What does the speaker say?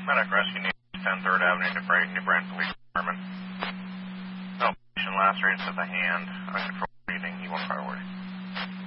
Medic Rescue Needs 10 3rd Avenue, New Brain Police Department. No, patient lacerated to the hand. Uncontrolled bleeding. E1 priority.